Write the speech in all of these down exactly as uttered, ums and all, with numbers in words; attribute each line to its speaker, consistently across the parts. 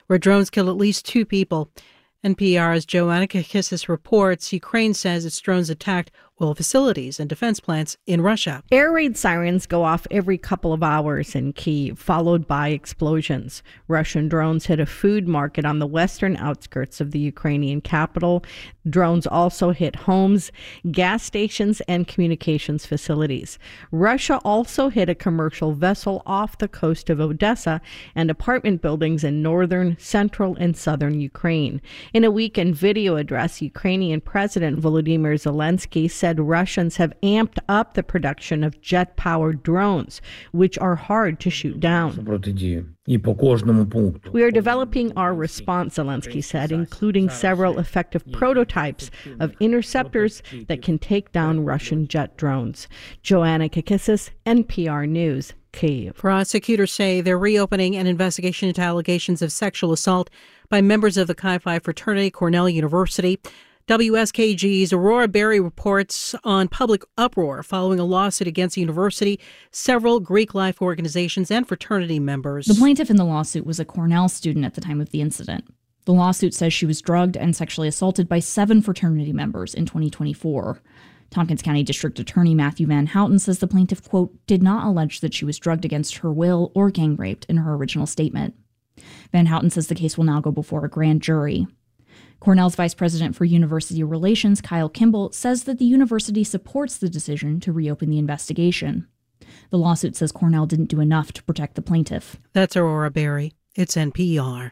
Speaker 1: where drones killed at least two people. N P R's Joanna Kakissis reports Ukraine says its drones attacked oil facilities and defense plants in Russia.
Speaker 2: Air raid sirens go off every couple of hours in Kyiv, followed by explosions. Russian drones hit a food market on the western outskirts of the Ukrainian capital. Drones also hit homes, gas stations, and communications facilities. Russia also hit a commercial vessel off the coast of Odessa and apartment buildings in northern, central, and southern Ukraine. In a weekend video address, Ukrainian President Volodymyr Zelensky said Russians have amped up the production of jet-powered drones, which are hard to shoot down. We are developing our response, Zelensky said, including several effective prototypes of interceptors that can take down Russian jet drones. Joanna Kakissis, N P R News, Kyiv.
Speaker 1: Prosecutors say they're reopening an investigation into allegations of sexual assault by members of the Chi Phi fraternity, Cornell University. W S K G's Aurora Berry reports on public uproar following a lawsuit against the university, several Greek life organizations, and fraternity members.
Speaker 3: The plaintiff in the lawsuit was a Cornell student at the time of the incident. The lawsuit says she was drugged and sexually assaulted by seven fraternity members in twenty twenty-four. Tompkins County District Attorney Matthew Van Houten says the plaintiff, quote, did not allege that she was drugged against her will or gang raped in her original statement. Van Houten says the case will now go before a grand jury. Cornell's Vice President for University Relations, Kyle Kimball, says that the university supports the decision to reopen the investigation. The lawsuit says Cornell didn't do enough to protect the plaintiff.
Speaker 1: That's Aurora Berry. It's N P R.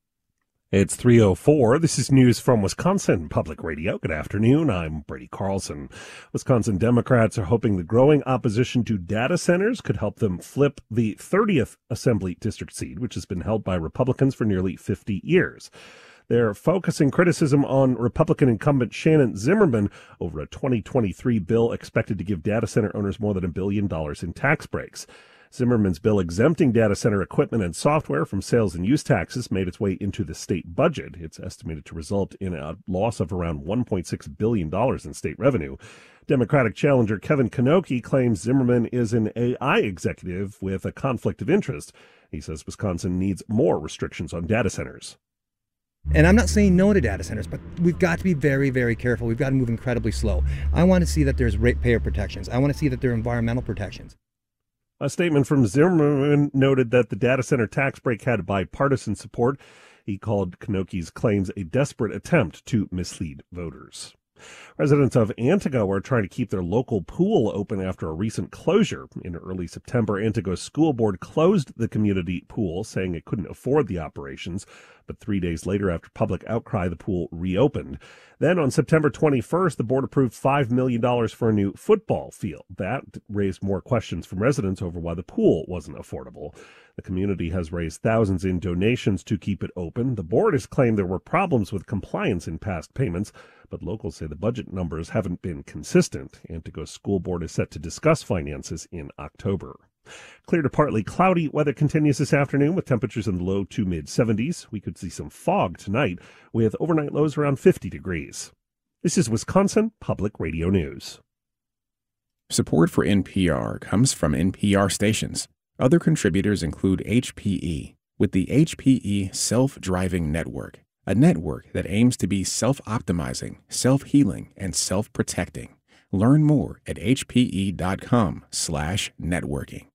Speaker 4: It's three oh four. This is news from Wisconsin Public Radio. Good afternoon. I'm Brady Carlson. Wisconsin Democrats are hoping the growing opposition to data centers could help them flip the thirtieth Assembly District seat, which has been held by Republicans for nearly fifty years. They're focusing criticism on Republican incumbent Shannon Zimmerman over a twenty twenty-three bill expected to give data center owners more than a billion dollars in tax breaks. Zimmerman's bill exempting data center equipment and software from sales and use taxes made its way into the state budget. It's estimated to result in a loss of around one point six billion dollars in state revenue. Democratic challenger Kevin Knoche claims Zimmerman is an A I executive with a conflict of interest. He says Wisconsin needs more restrictions on data centers.
Speaker 5: And I'm not saying no to data centers, but we've got to be very, very careful. We've got to move incredibly slow. I want to see that there's ratepayer protections. I want to see that there are environmental protections.
Speaker 4: A statement from Zimmerman noted that the data center tax break had bipartisan support. He called Knoche's claims a desperate attempt to mislead voters. Residents of Antigo are trying to keep their local pool open after a recent closure. In early September, Antigo's school board closed the community pool, saying it couldn't afford the operations. But three days later, after public outcry, the pool reopened. Then on September twenty-first, the board approved five million dollars for a new football field. That raised more questions from residents over why the pool wasn't affordable. The community has raised thousands in donations to keep it open. The board has claimed there were problems with compliance in past payments, but locals say the budget numbers haven't been consistent. Antigo's school board is set to discuss finances in October. Clear to partly cloudy weather continues this afternoon with temperatures in the low to mid seventies. We could see some fog tonight with overnight lows around fifty degrees. This is Wisconsin Public Radio News.
Speaker 6: Support for N P R comes from N P R stations. Other contributors include H P E, with the H P E Self-Driving Network, a network that aims to be self-optimizing, self-healing, and self-protecting. Learn more at hpe.com slash networking.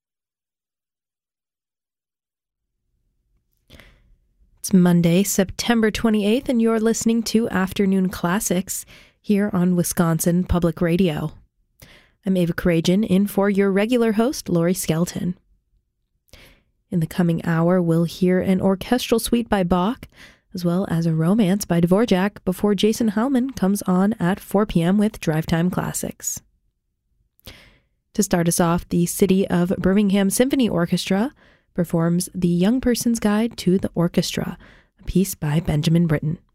Speaker 7: It's Monday, September twenty-eighth, and you're listening to Afternoon Classics here on Wisconsin Public Radio. I'm Ava Karajan, in for your regular host, Lori Skelton. In the coming hour, we'll hear an orchestral suite by Bach, as well as a romance by Dvorak, before Jason Heilman comes on at four p.m. with Drive Time Classics. To start us off, the City of Birmingham Symphony Orchestra performs The Young Person's Guide to the Orchestra, a piece by Benjamin Britten.